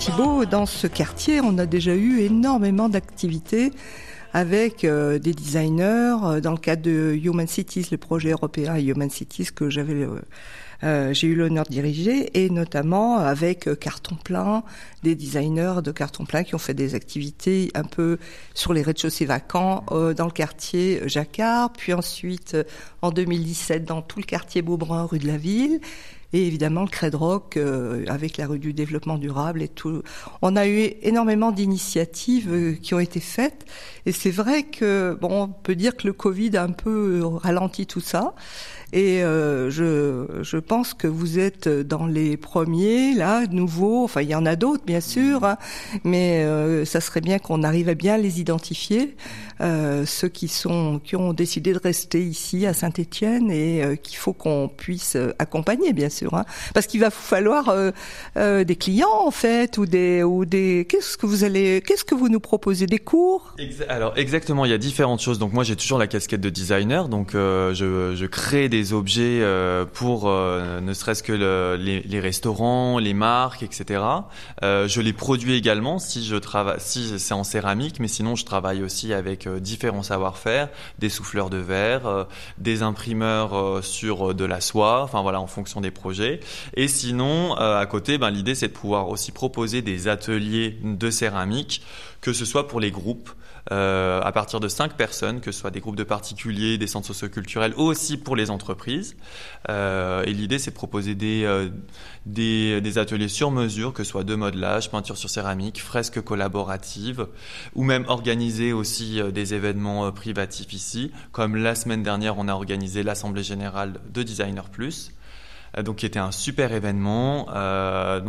Thibault, dans ce quartier, on a déjà eu énormément d'activités avec des designers dans le cadre de Human Cities, le projet européen Human Cities que j'ai eu l'honneur de diriger, et notamment avec Carton Plein, des designers de Carton Plein qui ont fait des activités un peu sur les rez-de-chaussée vacants dans le quartier Jacquard, puis ensuite en 2017 dans tout le quartier Beaubrun, rue de la Ville. Et évidemment le Crêt de Roc avec la rue du développement durable et tout. On a eu énormément d'initiatives qui ont été faites. Et c'est vrai que, on peut dire que le Covid a un peu ralenti tout ça. Et je pense que vous êtes dans les premiers, là, nouveaux. Enfin, il y en a d'autres, bien sûr, hein, mais ça serait bien qu'on arrive à bien les identifier. Ceux qui ont décidé de rester ici à Saint-Étienne et qu'il faut qu'on puisse accompagner, bien sûr, hein, parce qu'il va falloir des clients en fait ou des qu'est-ce que vous nous proposez, des cours? Alors exactement, il y a différentes choses. Donc moi j'ai toujours la casquette de designer, donc je crée des objets pour ne serait-ce que les restaurants, les marques, etc. Je les produis également si c'est en céramique, mais sinon je travaille aussi avec différents savoir-faire, des souffleurs de verre, des imprimeurs sur de la soie, enfin voilà, en fonction des projets. Et sinon, à côté, l'idée c'est de pouvoir aussi proposer des ateliers de céramique, que ce soit pour les groupes, à partir de 5 personnes, que ce soit des groupes de particuliers, des centres socioculturels, ou aussi pour les entreprises. Et l'idée, c'est de proposer des ateliers sur mesure, que ce soit de modelage, peinture sur céramique, fresques collaboratives, ou même organiser aussi des événements privatifs ici. Comme la semaine dernière, on a organisé l'Assemblée Générale de Designer Plus, donc qui était un super événement.